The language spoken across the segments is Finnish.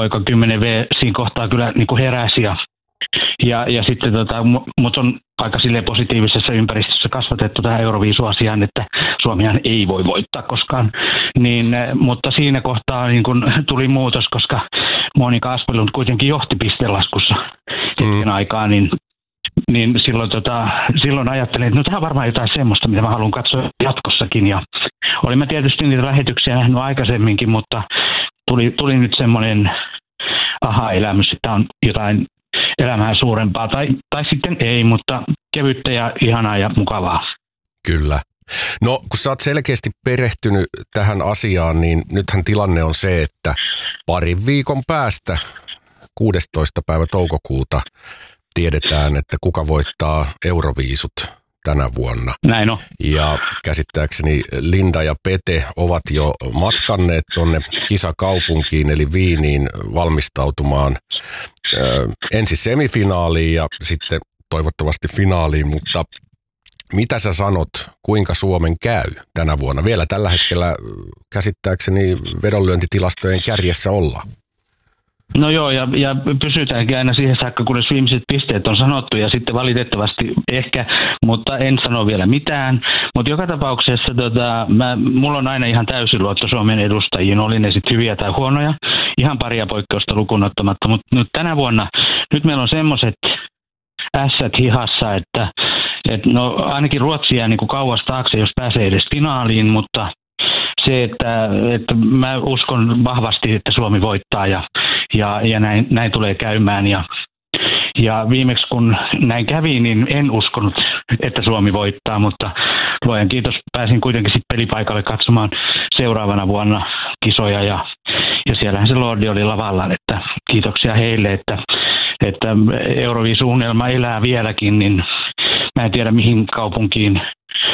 poika 10V siinä kohtaa kyllä niin kuin heräsi ja sitten mut on aika silleen positiivisessa ympäristössä kasvatettu tähän Euroviisu-asiaan, että Suomihan ei voi voittaa koskaan. Mutta siinä kohtaa niin kun tuli muutos, koska Monika Asplund kuitenkin johti pistelaskussa hetken aikaa, niin silloin ajattelin, että no tämä on varmaan jotain semmoista, mitä mä haluan katsoa jatkossakin. Ja olin mä tietysti niitä lähetyksiä nähnyt aikaisemminkin, mutta tuli nyt semmoinen aha-elämys, että on jotain elämää suurempaa. Tai sitten ei, mutta kevyttä ja ihanaa ja mukavaa. Kyllä. No, kun sä oot selkeästi perehtynyt tähän asiaan, niin nythän tilanne on se, että parin viikon päästä 16. päivä toukokuuta tiedetään, että kuka voittaa Euroviisut tänä vuonna. Näin on. Ja käsittääkseni Linda ja Pete ovat jo matkanneet tuonne kisakaupunkiin eli Wieniin valmistautumaan ensin semifinaaliin ja sitten toivottavasti finaaliin, mutta mitä sä sanot, kuinka Suomen käy tänä vuonna? Vielä tällä hetkellä käsittääkseni vedonlyöntitilastojen kärjessä ollaan. No joo, ja pysytäänkin aina siihen saakka, kunnes viimeiset pisteet on sanottu, ja sitten valitettavasti ehkä, mutta en sano vielä mitään. Mutta joka tapauksessa mulla on aina ihan täysin luotto Suomen edustajiin, oli ne sitten hyviä tai huonoja, ihan paria poikkeusta lukuun ottamatta. Mutta nyt tänä vuonna, nyt meillä on semmoiset ässät hihassa, että no ainakin Ruotsi jää niin kuin kauas taakse, jos pääsee edes finaaliin, mutta se, että mä uskon vahvasti, että Suomi voittaa ja näin tulee käymään. Ja viimeksi kun näin kävi, niin en uskonut, että Suomi voittaa, mutta luojan kiitos, pääsin kuitenkin sitten pelipaikalle katsomaan seuraavana vuonna kisoja ja siellähän se Lordi oli lavalla, että kiitoksia heille, että Euroviisu-unelma elää vieläkin, niin mä en tiedä mihin kaupunkiin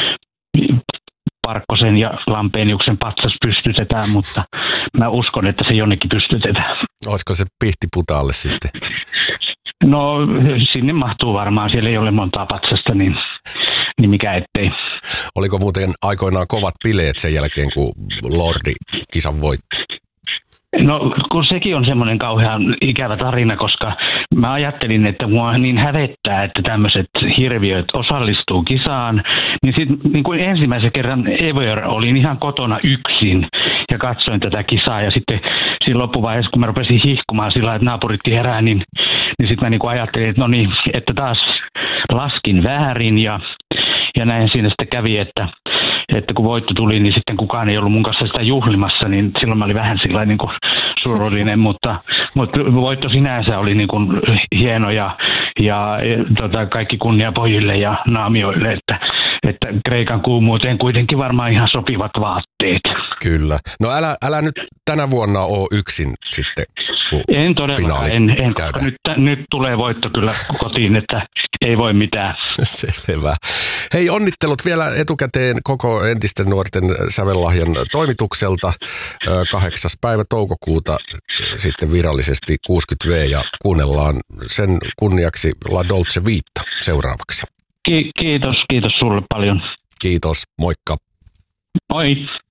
Parkkosen ja Lampeniuksen patsas pystytetään, mutta mä uskon, että se jonnekin pystytetään. Olisiko se Pihtiputaalle sitten? No sinne mahtuu varmaan, siellä ei ole montaa patsasta, niin mikä ettei. Oliko muuten aikoinaan kovat bileet sen jälkeen, kun Lordi kisan voitti? No kun sekin on semmoinen kauhean ikävä tarina, koska mä ajattelin, että mua niin hävettää, että tämmöiset hirviöt osallistuu kisaan, niin sitten niin kuin ensimmäisen kerran ever olin ihan kotona yksin ja katsoin tätä kisaa ja sitten siinä loppuvaiheessa, kun mä rupesin hihkumaan sillä että naapuritkin herää, niin sitten mä niin kuin ajattelin, että no niin, että taas laskin väärin ja näin siinä sitten kävi, että kun voitto tuli, niin sitten kukaan ei ollut mun kanssa sitä juhlimassa, niin silloin mä olin vähän sillä niin kuin surullinen, mutta voitto sinänsä oli niin kuin hieno ja kaikki kunnia pojille ja naamioille, että Kreikan kuumuuteen kuitenkin varmaan ihan sopivat vaatteet. Kyllä. No älä nyt tänä vuonna ole yksin sitten. En todellakaan, en koska nyt tulee voitto kyllä kotiin, että ei voi mitään. Selvä. Hei, onnittelut vielä etukäteen koko entisten nuorten sävellahjan toimitukselta. 8. päivä toukokuuta sitten virallisesti 60V ja kuunnellaan sen kunniaksi La Dolce Vita seuraavaksi. Kiitos sulle paljon. Kiitos, moikka. Moi.